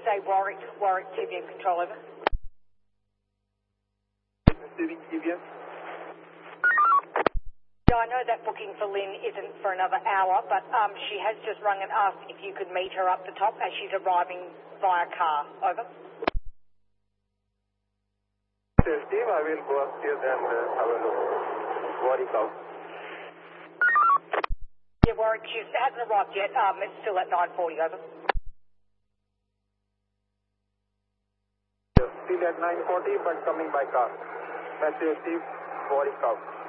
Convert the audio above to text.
Tuesday, Warwick TBM control, over. Receiving TBM. Yeah, I know that booking for Lynn isn't for another hour, but she has just rung and asked if you could meet her up the top as she's arriving via car, over. Steve, I will go upstairs and have a look. Warwick out. Yeah, Warwick, she hasn't arrived yet. It's still at 9:40, over. Still at 9:40, but coming by car. Message Steve, Warwick out.